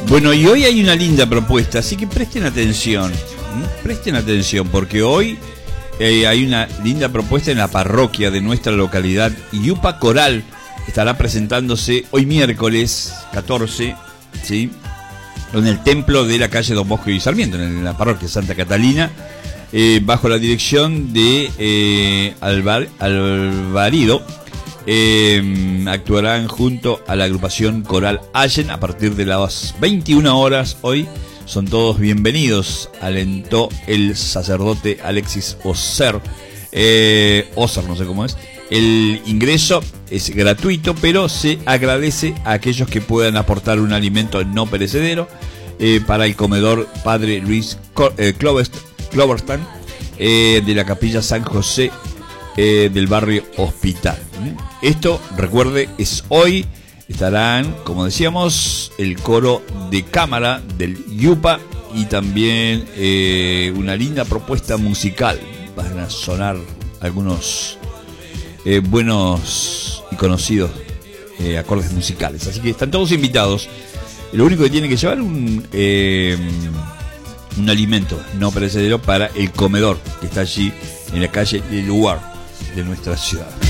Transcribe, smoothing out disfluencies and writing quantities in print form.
Bueno, y hoy hay una linda propuesta, así que presten atención. Presten atención, porque hoy hay una linda propuesta en la parroquia de nuestra localidad. Yupa Coral estará presentándose hoy miércoles 14, ¿sí?, en el templo de la calle Don Bosco y Sarmiento, en la parroquia Santa Catalina, bajo la dirección de Alvarido. Actuarán junto a la agrupación Coral Allen a partir de las 21 horas hoy. Son todos bienvenidos, alentó el sacerdote Alexis Oser. Oser, no sé cómo es. El ingreso es gratuito, pero se agradece a aquellos que puedan aportar un alimento no perecedero para el comedor Padre Luis Cloverstan de la Capilla San José del barrio Hospital. Esto, recuerde, es hoy. Estarán, como decíamos, el coro de cámara del Yupa y también una linda propuesta musical. Van a sonar algunos buenos y conocidos acordes musicales. Así que están todos invitados. Lo único que tienen que llevar un alimento no perecedero para el comedor que está allí en la calle del lugar de nuestra ciudad.